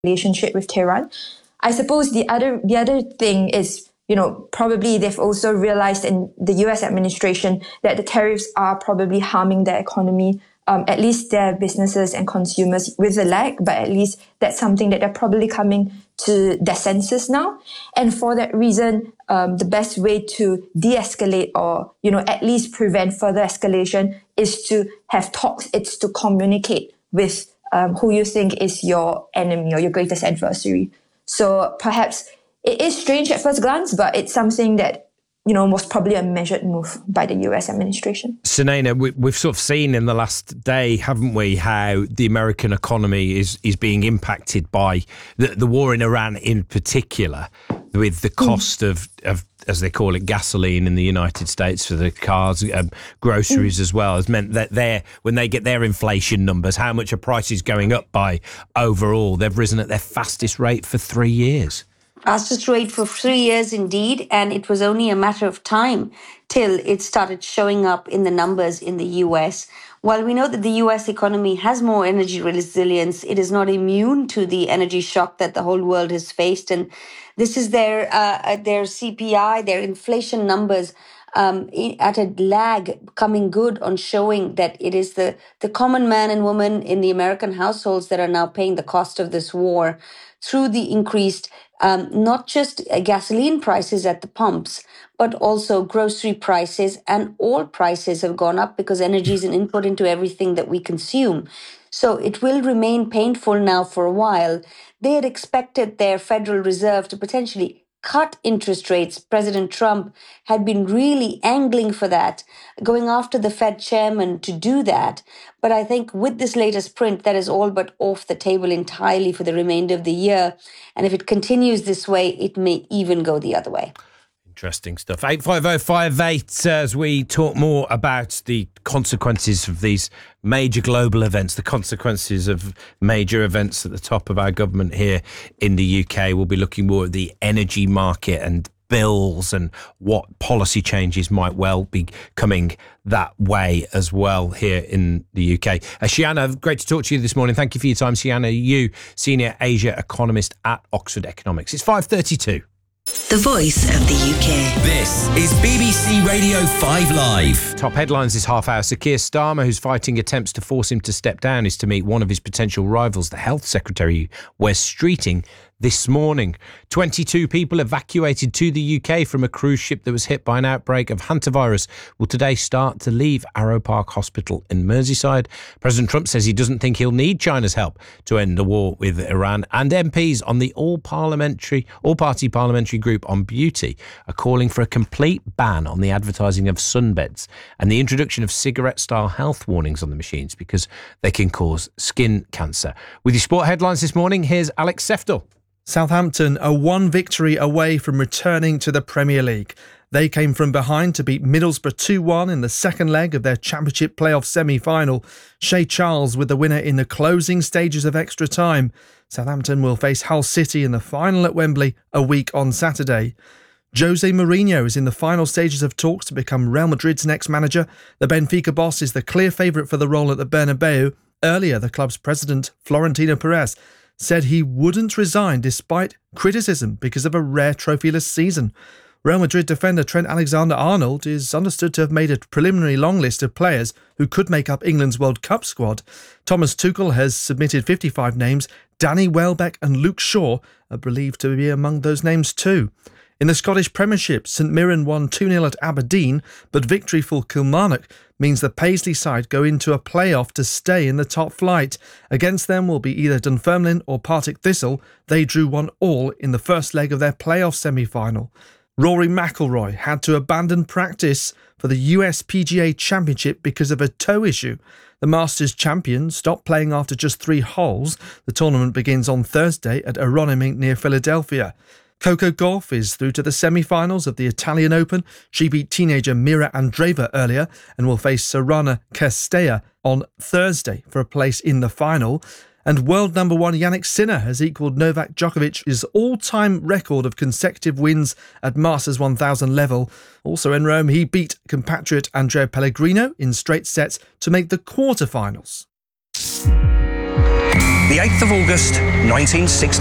relationship with Tehran. I suppose the other thing is, probably they've also realized in the US administration that the tariffs are probably harming their economy, at least their businesses and consumers with a lag, but at least that's something that they're probably coming to their senses now. And for that reason, the best way to de-escalate or, at least prevent further escalation is to have talks. It's to communicate with who you think is your enemy or your greatest adversary. So perhaps it is strange at first glance, but it's something that, was probably a measured move by the US administration. Sunaina, we've sort of seen in the last day, haven't we, how the American economy is being impacted by the war in Iran in particular, with the cost of, as they call it, gasoline in the United States for the cars, groceries as well, has meant that when they get their inflation numbers, how much are prices going up by overall? They've risen at their fastest rate for 3 years. Fastest rate for 3 years indeed, and it was only a matter of time till it started showing up in the numbers in the US. While we know that the US economy has more energy resilience, it is not immune to the energy shock that the whole world has faced. And this is their CPI, their inflation numbers at a lag coming good on showing that it is the common man and woman in the American households that are now paying the cost of this war through the increased not just gasoline prices at the pumps, but also grocery prices, and all prices have gone up because energy is an input into everything that we consume. So it will remain painful now for a while. They had expected their Federal Reserve to potentially cut interest rates. President Trump had been really angling for that, going after the Fed chairman to do that. But I think with this latest print, that is all but off the table entirely for the remainder of the year. And if it continues this way, it may even go the other way. Interesting stuff. 85058 as we talk more about the consequences of these major global events, the consequences of major events at the top of our government here in the UK. We'll be looking more at the energy market and bills and what policy changes might well be coming that way as well here in the UK. Shiana, great to talk to you this morning. Thank you for your time. Shiana Yu, Senior Asia Economist at Oxford Economics. It's 5:32. The voice of the UK. This is BBC Radio 5 Live. Top headlines this half hour. Sir Keir Starmer, who's fighting attempts to force him to step down, is to meet one of his potential rivals, the Health Secretary, Wes Streeting, this morning. 22 people evacuated to the UK from a cruise ship that was hit by an outbreak of hantavirus will today start to leave Arrow Park Hospital in Merseyside. President Trump says he doesn't think he'll need China's help to end the war with Iran. And MPs on the all-party parliamentary group on beauty are calling for a complete ban on the advertising of sunbeds and the introduction of cigarette-style health warnings on the machines because they can cause skin cancer. With your sport headlines this morning, here's Alex Seftel. Southampton are one victory away from returning to the Premier League. They came from behind to beat Middlesbrough 2-1 in the second leg of their Championship playoff semi-final. Shea Charles with the winner in the closing stages of extra time. Southampton will face Hull City in the final at Wembley a week on Saturday. Jose Mourinho is in the final stages of talks to become Real Madrid's next manager. The Benfica boss is the clear favourite for the role at the Bernabeu. Earlier, the club's president, Florentino Perez, said he wouldn't resign despite criticism because of a rare trophyless season. Real Madrid defender Trent Alexander-Arnold is understood to have made a preliminary long list of players who could make up England's World Cup squad. Thomas Tuchel has submitted 55 names. Danny Welbeck and Luke Shaw are believed to be among those names too. In the Scottish Premiership, St Mirren won 2-0 at Aberdeen, but victory for Kilmarnock means the Paisley side go into a playoff to stay in the top flight. Against them will be either Dunfermline or Partick Thistle. They drew 1-1 in the first leg of their playoff semi-final. Rory McIlroy had to abandon practice for the US PGA Championship because of a toe issue. The Masters champion stopped playing after just 3 holes. The tournament begins on Thursday at Aronimink near Philadelphia. Coco Gauff is through to the semi-finals of the Italian Open. She beat teenager Mira Andreeva earlier and will face Sorana Castella on Thursday for a place in the final. And world number 1 Jannik Sinner has equalled Novak Djokovic's all-time record of consecutive wins at Masters 1000 level. Also in Rome, he beat compatriot Andrea Pellegrino in straight sets to make the quarterfinals. The 8th of August, 1960.